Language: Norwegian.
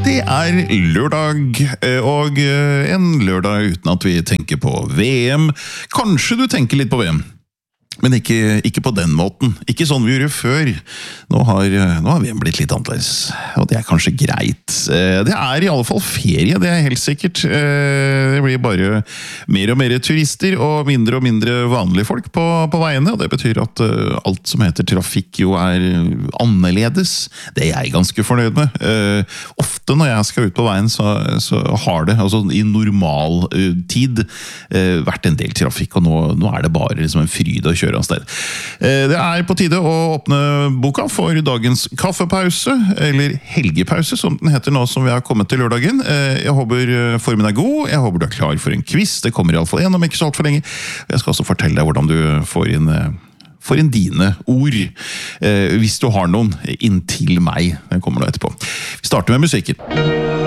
Det lørdag, og en lørdag uten at vi tenker på VM. Kanskje du tenker litt på VM, men ikke på den måten. Ikke sånn vi gjorde før. Nå har VM blitt litt annerledes, og det kanskje greit. Det i alle fall ferie, det helt sikkert. Det blir bare mer og mer turister, og mindre vanlige folk på veiene, og det betyr at alt som heter trafikk jo annerledes. Det jeg ganske fornøyd med. Ofte når jeg skal ut på veien, så har det, altså i normal tid, vært en del trafikk, og nå det bare liksom en fryd å kjøre av sted. Det på tide å åpne boka for dagens kaffepause, eller helgepause, som den heter nå som vi har kommet til lørdagen. Jeg håper formen god, jeg håper du klar for en quiz. Det kommer i alle fall en om ikke så alt for lenge. Jeg skal også fortelle deg hvordan du får inn dine ord, hvis du har noen inntil meg. Det kommer nå etterpå. Vi starter med musikken.